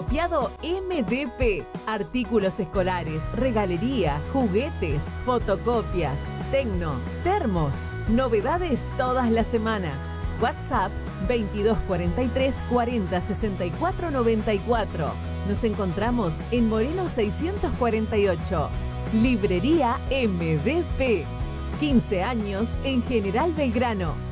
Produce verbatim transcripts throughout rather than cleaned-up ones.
fotocopiado M D P. Artículos escolares, regalería, juguetes, fotocopias, tecno, termos. Novedades todas las semanas. WhatsApp veintidós cuarenta y tres cuarenta sesenta y cuatro noventa y cuatro. Nos encontramos en Moreno seiscientos cuarenta y ocho. Librería M D P. quince años en General Belgrano.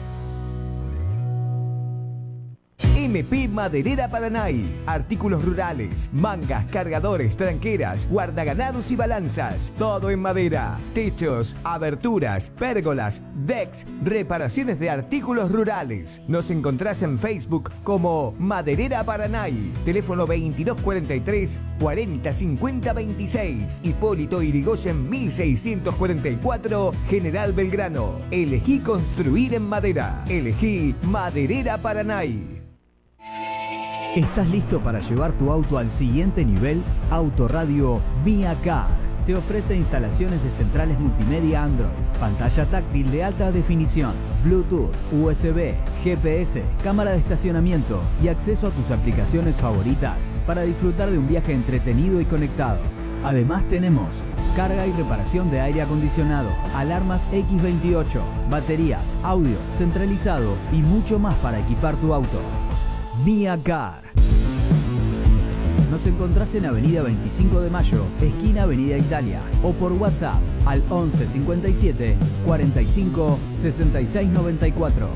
M P Maderera Paranay. Artículos rurales, mangas, cargadores, tranqueras, guardaganados y balanzas. Todo en madera. Techos, aberturas, pérgolas, decks, reparaciones de artículos rurales. Nos encontrás en Facebook como Maderera Paranay. Teléfono veintidós cuarenta y tres cuarenta cincuenta veintiséis. Hipólito Yrigoyen mil seiscientos cuarenta y cuatro, General Belgrano. Elegí construir en madera. Elegí Maderera Paranay. ¿Estás listo para llevar tu auto al siguiente nivel? Autoradio Mia Car te ofrece instalaciones de centrales multimedia Android, pantalla táctil de alta definición, Bluetooth, U S B, G P S, cámara de estacionamiento y acceso a tus aplicaciones favoritas para disfrutar de un viaje entretenido y conectado. Además tenemos carga y reparación de aire acondicionado, alarmas equis veintiocho, baterías, audio, centralizado y mucho más para equipar tu auto. Mia Car. Nos encontrás en Avenida veinticinco de Mayo, esquina Avenida Italia, o por WhatsApp al once cincuenta y siete cuarenta y cinco sesenta y seis noventa y cuatro.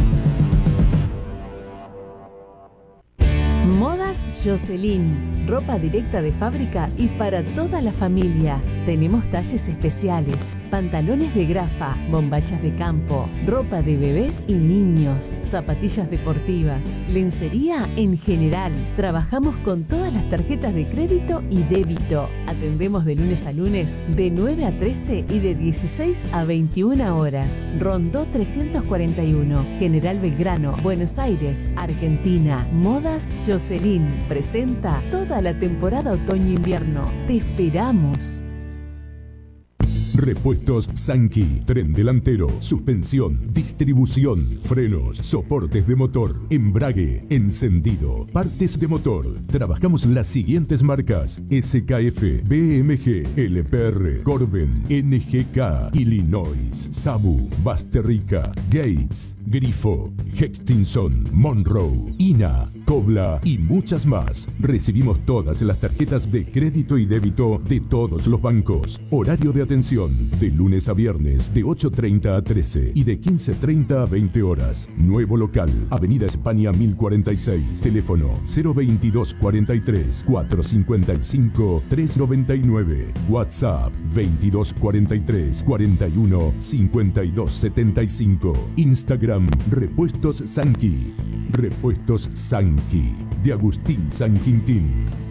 Modas Jocelyn, ropa directa de fábrica y para toda la familia. Tenemos talles especiales, pantalones de grafa, bombachas de campo, ropa de bebés y niños, zapatillas deportivas, lencería en general. Trabajamos con todas las tarjetas de crédito y débito. Atendemos de lunes a lunes de nueve a trece y de dieciséis a veintiuna horas. Rondó trescientos cuarenta y uno, General Belgrano, Buenos Aires, Argentina. Modas Jocelyn presenta toda la temporada otoño-invierno. Te esperamos. Repuestos Sanki, tren delantero, suspensión, distribución, frenos, soportes de motor, embrague, encendido, partes de motor. Trabajamos las siguientes marcas: S K F, B M G, L P R, Corben, N G K, Illinois, Sabu, Basterrica, Gates, Grifo, Hextinson, Monroe, I N A, Cobla y muchas más. Recibimos todas las tarjetas de crédito y débito de todos los bancos. Horario de atención de lunes a viernes de ocho treinta a trece y de quince treinta a veinte horas. Nuevo local, Avenida España mil cuarenta y seis. Teléfono cero veintidós cuarenta y tres cuatrocientos cincuenta y cinco trescientos noventa y nueve. WhatsApp veintidós cuarenta y tres cuarenta y uno cincuenta y dos setenta y cinco. Instagram Repuestos Sanki. Repuestos Sanki de Agustín San Quintín.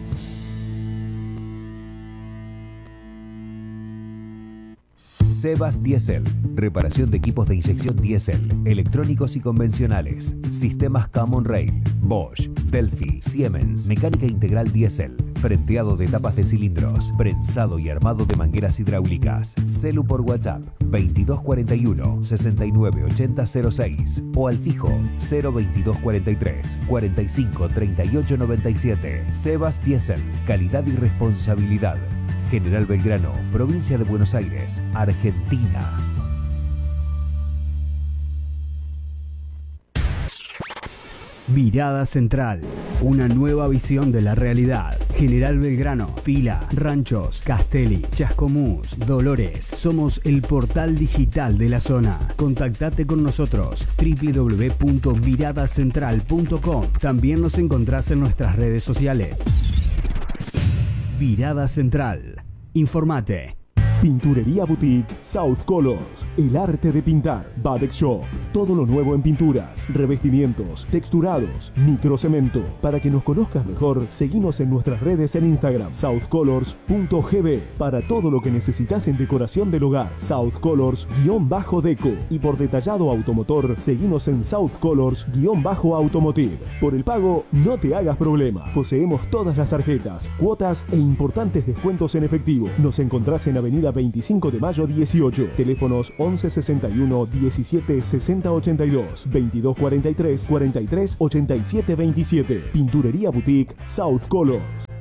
Sebas Diesel, reparación de equipos de inyección diésel, electrónicos y convencionales, sistemas Common Rail, Bosch, Delphi, Siemens, mecánica integral diésel, frenteado de tapas de cilindros, prensado y armado de mangueras hidráulicas. Celu por WhatsApp veintidós cuarenta y uno sesenta y nueve ochenta cero seis o al fijo cero veintidós cuarenta y tres cuarenta y cinco treinta y ocho noventa y siete. Sebas Diesel, calidad y responsabilidad. General Belgrano, provincia de Buenos Aires, Argentina. Mirada Central, una nueva visión de la realidad. General Belgrano, Fila, Ranchos, Castelli, Chascomús, Dolores. Somos el portal digital de la zona. Contactate con nosotros, doble u doble u doble u punto mirada central punto com. También nos encontrás en nuestras redes sociales. Mirada Central. Informate. Pinturería Boutique South Colors, el arte de pintar. Badex Shop, todo lo nuevo en pinturas, revestimientos, texturados, microcemento. Para que nos conozcas mejor, seguimos en nuestras redes en Instagram, south colors punto g b. Para todo lo que necesitas en decoración del hogar, South Colors-Deco. Y por detallado automotor, seguimos en South Colors-Automotive. Por el pago, no te hagas problema. Poseemos todas las tarjetas, cuotas e importantes descuentos en efectivo. Nos encontrás en Avenida veinticinco de Mayo dieciocho. Teléfonos once sesenta y uno diecisiete sesenta ochenta y dos, veintidós cuarenta y tres cuarenta y tres ochenta y siete veintisiete. Pinturería Boutique South Colors.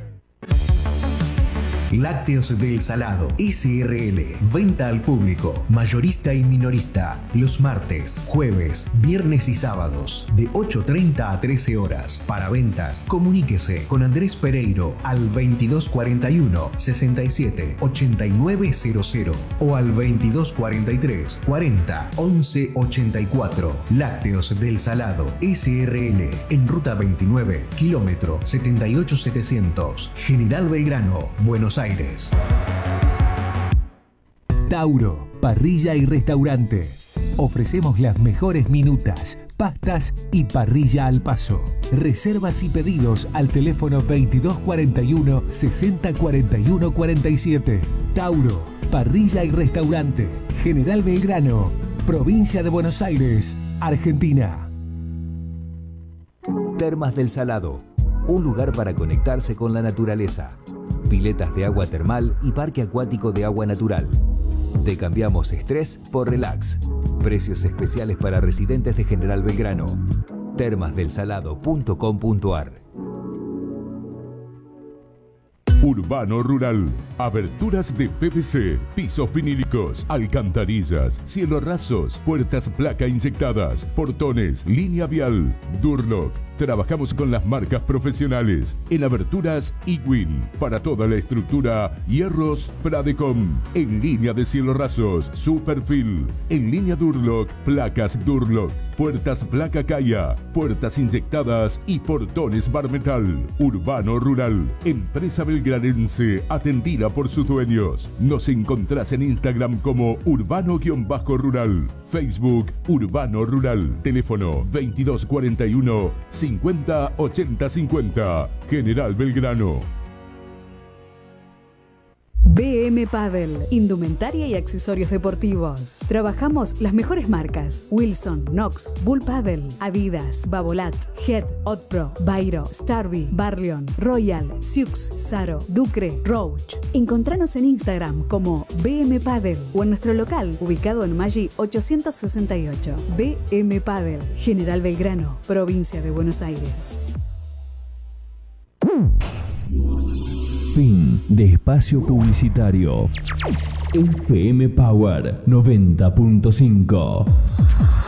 Lácteos del Salado S R L. Venta al público, mayorista y minorista. Los martes, jueves, viernes y sábados de ocho treinta a trece horas. Para ventas, comuníquese con Andrés Pereiro al veintidós cuarenta y uno, sesenta y siete, ochenta y nueve cero cero o al veintidós cuarenta y tres, cuarenta, once ochenta y cuatro. Lácteos del Salado S R L en ruta veintinueve, kilómetro setenta y ocho setecientos, General Belgrano, Buenos Aires. Tauro, parrilla y restaurante. Ofrecemos las mejores minutas, pastas y parrilla al paso. Reservas y pedidos al teléfono veintidós cuarenta y uno, sesenta cuarenta y uno cuarenta y siete. Tauro, parrilla y restaurante. General Belgrano, provincia de Buenos Aires, Argentina. Termas del Salado, un lugar para conectarse con la naturaleza. Piletas de agua termal y parque acuático de agua natural. Te cambiamos estrés por relax. Precios especiales para residentes de General Belgrano. termas del salado punto com punto ar. Urbano Rural. Aberturas de P V C, pisos vinílicos, alcantarillas, cielos rasos, puertas placa inyectadas, portones, línea vial, Durlock. Trabajamos con las marcas profesionales. En aberturas, Iguin. Para toda la estructura, hierros, Pradecom. En línea de cielos rasos, Superfil. En línea Durlock, placas Durlock. Puertas placa Caya. Puertas inyectadas y portones Barmetal. Urbano Rural. Empresa belgranense atendida por sus dueños. Nos encontrás en Instagram como Urbano-Rural. Facebook Urbano Rural. Teléfono veintidós cuarenta y uno, cincuenta ochenta cincuenta. General Belgrano. B M Padel, indumentaria y accesorios deportivos. Trabajamos las mejores marcas: Wilson, Knox, Bull Padel, Adidas, Babolat, Head, Otpro, Bairo, Starby, Barleon, Royal, Siux, Saro, Ducre, Roach. Encontranos en Instagram como B M Padel o en nuestro local ubicado en Maggi ochocientos sesenta y ocho. B M Padel, General Belgrano, provincia de Buenos Aires. Fin de espacio publicitario. F M Power noventa punto cinco.